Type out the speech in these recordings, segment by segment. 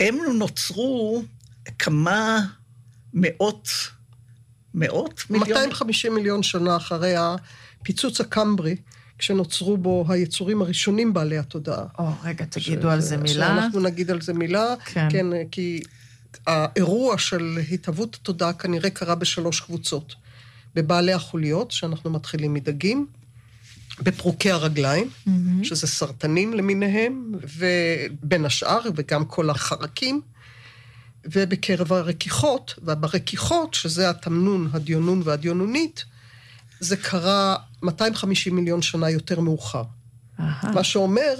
הם נוצרו כמה מאות מיליון? 250 מיליון שנה אחרי הפיצוץ הקמברי, כשנוצרו בו היצורים הראשונים בעלי התודעה. רגע, תגידו על זה מילה. אנחנו נגיד על זה מילה, כן, כי האירוע של התהוות התודעה כנראה קרה בשלוש קבוצות. בבעלי החוליות, שאנחנו מתחילים מדגים, בפרוקי הרגליים, שזה סרטנים למיניהם, ובין השאר, וגם כל החרקים, ובקרב הרקיחות, וברקיחות, שזה התמנון, הדיונון והדיונונית, זה קרה 250 מיליון שנה יותר מאוחר. מה שאומר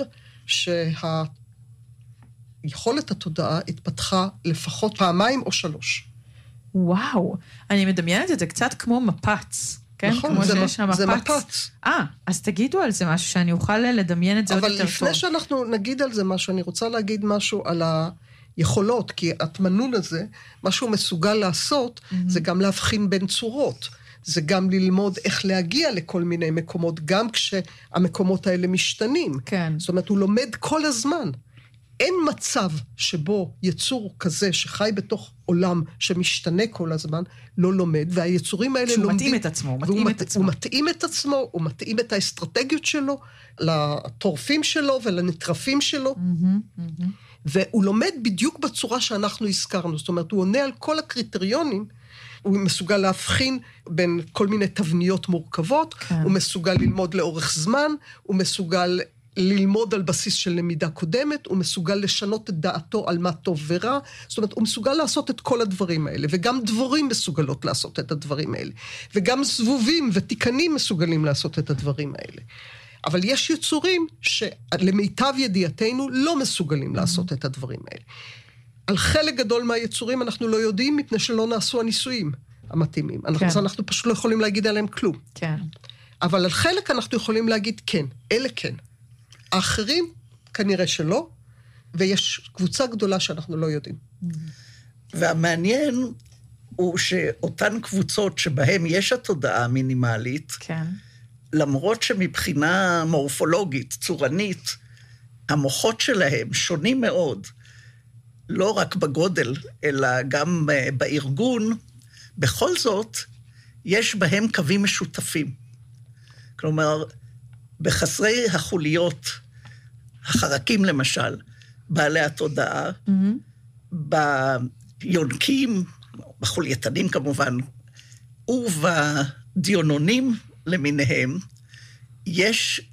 שהיכולת התודעה התפתחה לפחות פעמיים או שלוש. וואו, אני מדמיינת את זה קצת כמו מפץ. כן? נכון, זה מפץ. אז תגידו על זה משהו, שאני אוכל לדמיין את זה עוד יותר טוב. אבל לפני שאנחנו נגיד על זה משהו, אני רוצה להגיד משהו על היכולות, כי התמנון הזה, מה שהוא מסוגל לעשות, זה גם להבחין בין צורות. זה גם ללמוד איך להגיע לכל מיני מקומות, גם כשהמקומות האלה משתנים. כן. זאת אומרת, הוא לומד כל הזמן. אין מצב שבו יצור כזה שחי בתוך עולם שמשתנה כל הזמן, לא לומד, והיצורים האלה לומדים. שהוא מתאים את עצמו, הוא מתאים את עצמו, הוא מתאים את האסטרטגיות שלו, לטורפים שלו ולנטרפים שלו, והוא לומד בדיוק בצורה שאנחנו הזכרנו, זאת אומרת, הוא עונה על כל הקריטריונים, הוא מסוגל להבחין בין כל מיני תבניות מורכבות, הוא מסוגל ללמוד לאורך זמן, הוא מסוגל ללמוד על בסיס של למידה קודמת, הוא מסוגל לשנות את דעתו על מה טוב ורע, זאת אומרת, הוא מסוגל לעשות את כל הדברים האלה, וגם דבורים מסוגלות לעשות את הדברים האלה, וגם זבובים ותיקנים מסוגלים לעשות את הדברים האלה. אבל יש יצורים שלמיטב ידיעתנו לא מסוגלים לעשות את הדברים האלה. על חלק גדול מהיצורים אנחנו לא יודעים, מפני שלא נעשו הניסויים המתאימים. אנחנו פשוט לא יכולים להגיד עליהם כלום. כן. אבל על חלק אנחנו יכולים להגיד כן, אלה כן. האחרים כנראה שלא, ויש קבוצה גדולה שאנחנו לא יודעים. והמעניין הוא שאותן קבוצות שבהן יש התודעה המינימלית, כן. למרות שמבחינה מורפולוגית, צורנית, המוחות שלהם שונים מאוד, לא רק בגודל, אלא גם בארגון, בכל זאת, יש בהם קווים משותפים. כלומר, בחסרי החוליות, החרקים למשל, בעלי התודעה, ביונקים, בחולייתנים כמובן, ובדיונונים למיניהם, יש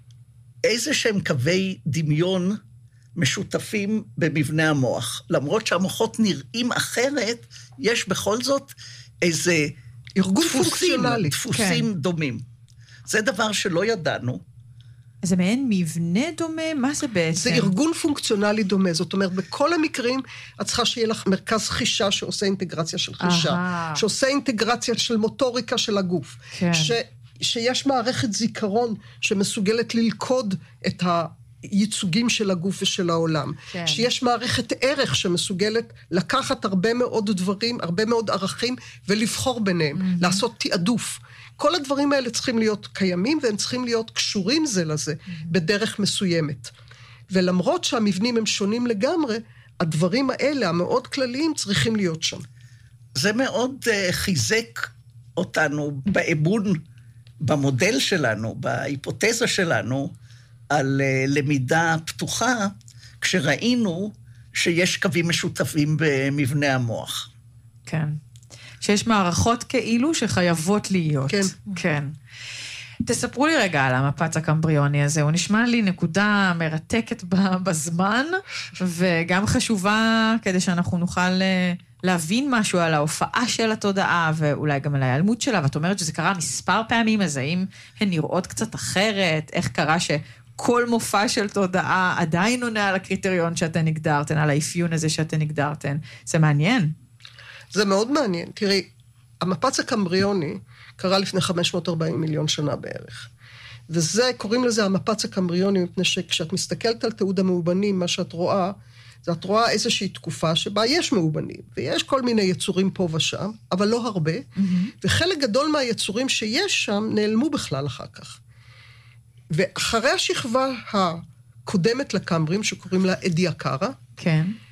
איזה שהם קווי דמיון משותפים במבנה המוח. למרות שהמוחות נראים אחרת, יש בכל זאת איזה ארגון פונקציונלי. דפוסים דומים. זה דבר שלא ידענו. זה מעין מבנה דומה? מה זה בעצם? זה ארגון פונקציונלי דומה. זאת אומרת, בכל המקרים, את צריכה שיהיה לך מרכז חישה שעושה אינטגרציה של חישה, שעושה אינטגרציה של מוטוריקה של הגוף, כן. שיש מערכת זיכרון שמסוגלת ללכוד את הייצוגים של הגוף ושל העולם. כן. שיש מערכת ערך שמסוגלת לקחת הרבה מאוד דברים, הרבה מאוד ערכים, ולבחור ביניהם, לעשות תעדוף. כל הדברים האלה צריכים להיות קיימים, והם צריכים להיות קשורים זה לזה, בדרך מסוימת. ולמרות שהמבנים הם שונים לגמרי, הדברים האלה, המאוד כלליים, צריכים להיות שם. זה מאוד חיזק אותנו באמון, במודל שלנו, בהיפותזה שלנו, על למידה פתוחה, כשראינו שיש קווים משותפים במבנה המוח. כן. שיש מערכות כאילו שחייבות להיות. כן. כן. תספרו לי רגע על המפץ הקמבריוני הזה, הוא נשמע לי נקודה מרתקת בזמן, וגם חשובה כדי שאנחנו נוכל להבין משהו על ההופעה של התודעה, ואולי גם על ההיעלמות שלה, ואת אומרת שזה קרה מספר פעמים, אז האם הן נראות קצת אחרת, איך קרה כל מופע של תודעה עדיין עונה על הקריטריון שאתן הגדרתן, על האפיון הזה שאתן הגדרתן. זה מעניין. זה מאוד מעניין. תראי, המפץ הקמבריוני קרה לפני 540 מיליון שנה בערך. וזה, קוראים לזה המפץ הקמבריוני, מפני שכשאת מסתכלת על תיעוד המאובנים, מה שאת רואה, זה את רואה איזושהי תקופה שבה יש מאובנים, ויש כל מיני יצורים פה ושם, אבל לא הרבה, וחלק גדול מהיצורים שיש שם נעלמו בכלל אחר כך. ואחרי השכבה הקודמת לקמברים, שקוראים לה אדיאקרה, כן.